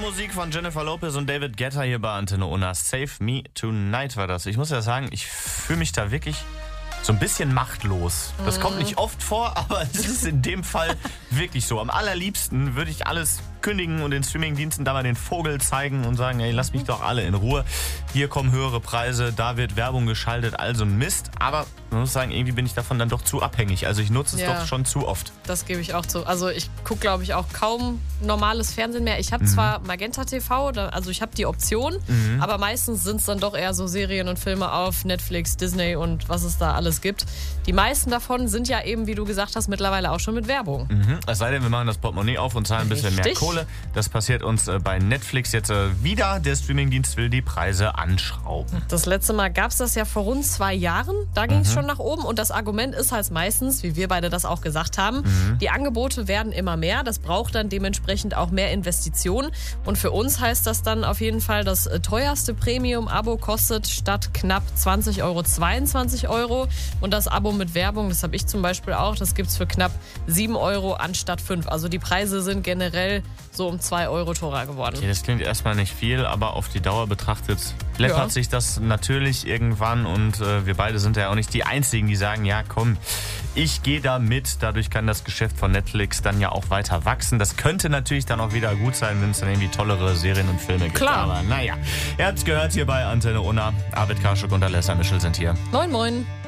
Musik von Jennifer Lopez und David Guetta hier bei Antenne Unna. Save Me Tonight war das. Ich muss ja sagen, ich fühle mich da wirklich so ein bisschen machtlos. Das kommt nicht oft vor, aber es ist in dem Fall wirklich so. Am allerliebsten würde ich alles kündigen und den Streamingdiensten da mal den Vogel zeigen und sagen, ey, lass mich doch alle in Ruhe. Hier kommen höhere Preise, da wird Werbung geschaltet, also ein Mist. Aber man muss sagen, irgendwie bin ich davon dann doch zu abhängig. Also ich nutze es doch schon zu oft. Das gebe ich auch zu. Also ich gucke, glaube ich, auch kaum normales Fernsehen mehr. Ich habe zwar Magenta TV, also ich habe die Option, aber meistens sind es dann doch eher so Serien und Filme auf Netflix, Disney und was es da alles gibt. Die meisten davon sind ja eben, wie du gesagt hast, mittlerweile auch schon mit Werbung. Es sei denn, wir machen das Portemonnaie auf und zahlen ein bisschen mehr Kohle. Das passiert uns bei Netflix jetzt wieder. Der Streamingdienst will die Preise anschrauben. Das letzte Mal gab es das ja vor rund 2 Jahren. Da ging es schon nach oben. Und das Argument ist halt meistens, wie wir beide das auch gesagt haben, die Angebote werden immer mehr. Das braucht dann dementsprechend auch mehr Investitionen. Und für uns heißt das dann auf jeden Fall, das teuerste Premium-Abo kostet statt knapp 20 Euro 22 Euro. Und das Abo mit Werbung, das habe ich zum Beispiel auch, das gibt es für knapp 7 Euro anstatt 5. Also die Preise sind generell so um 2 Euro teurer geworden. Okay, das klingt erstmal nicht viel, aber auf die Dauer betrachtet läppert sich das natürlich irgendwann und wir beide sind ja auch nicht die Einzigen, die sagen, ja komm, ich gehe da mit. Dadurch kann das Geschäft von Netflix dann ja auch weiter wachsen. Das könnte natürlich dann auch wieder gut sein, wenn es dann irgendwie tollere Serien und Filme gibt. Klar. Aber naja, ihr habt es gehört hier bei Antenne Unna. Arvid Karschuk und Alessa Mischel sind hier. Moin, moin.